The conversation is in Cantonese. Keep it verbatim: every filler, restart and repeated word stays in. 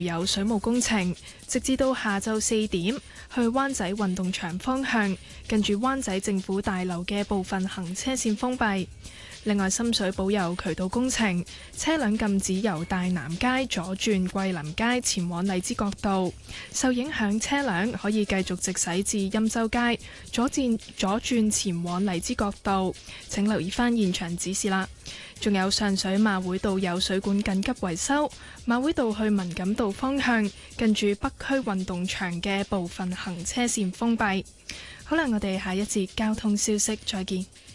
有水務工程，直至到下晝四點，去灣仔運動場方向，近住灣仔政府大樓嘅部分行車線封閉。另外，深水埗有渠道工程，車輛禁止由大南街左轉桂林街前往荔枝角道。受影響車輛可以繼續直駛至欽州街，左轉左轉前往荔枝角道。請留意返現場指示啦。仲有上水馬會道有水管緊急維修，馬會道去文錦道方向，近住北區運動場嘅部分行車線封閉。好啦，我哋下一節交通消息再見。